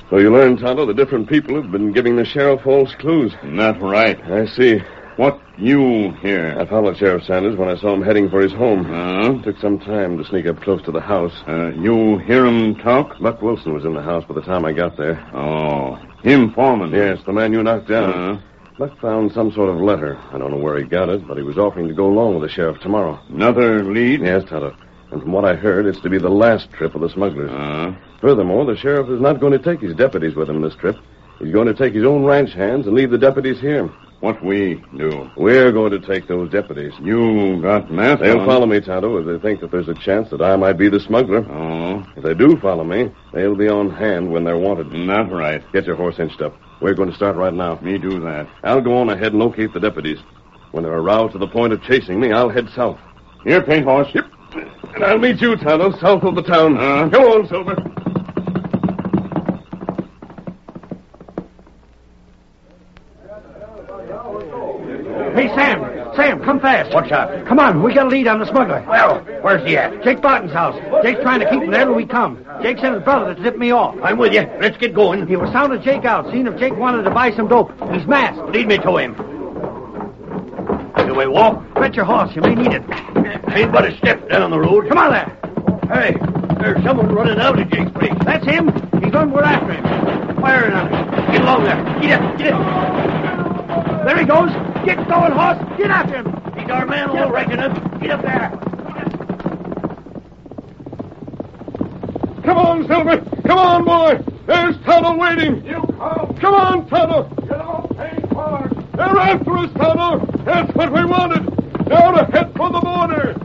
So you learn, Tonto, the different people have been giving the sheriff false clues. That's right. I see. What you hear? I followed Sheriff Sanders when I saw him heading for his home. Uh-huh. Took some time to sneak up close to the house. You hear him talk? Buck Wilson was in the house by the time I got there. Oh, him foreman. Yes, the man you knocked down. Uh-huh. Buck found some sort of letter. I don't know where he got it, but he was offering to go along with the sheriff tomorrow. Another lead? Yes, Tonto. And from what I heard, it's to be the last trip of the smugglers. Uh-huh. Furthermore, the sheriff is not going to take his deputies with him this trip. He's going to take his own ranch hands and leave the deputies here. What we do? We're going to take those deputies. You got math They'll on. follow me, Tonto, if they think that there's a chance that I might be the smuggler. Oh, If they do follow me, they'll be on hand when they're wanted. that's right. Get your horse hinched up. We're going to start right now. Me do that. I'll go on ahead and locate the deputies. When they're aroused to the point of chasing me, I'll head south. Here, paint horse. Yep. And I'll meet you, Tonto, south of the town. Come on, Silver. Hey, Sam. Sam, come fast. What's up? Come on, we got a lead on the smuggler. Well, where's he at? Jake Barton's house. Jake's trying to keep him there till we come. Jake sent his brother to tip me off. I'm with you. Let's get going. He was sounding Jake out, seeing if Jake wanted to buy some dope. He's masked. Lead me to him. Do we walk? Bet your horse, you may need it. Ain't but a step down the road. Come on there. Hey, there's someone running out of Jake's place. That's him. He's on, we're after him. Firing on him. Get along there. Get up, get up. There he goes. Get going, horse. Get after him. He's our man, all reckon up. Get up there. Come on, Silver. Come on, boy. There's Tonto waiting. You come. Come on, Tonto. Get off, paint horse. They're after us, Tonto. That's what we wanted. Now to head for the border.